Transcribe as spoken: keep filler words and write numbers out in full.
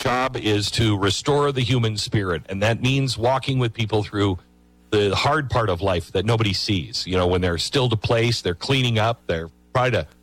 job is to restore the human spirit, and that means walking with people through the hard part of life that nobody sees. You know, when they're still to place, they're cleaning up, they're trying to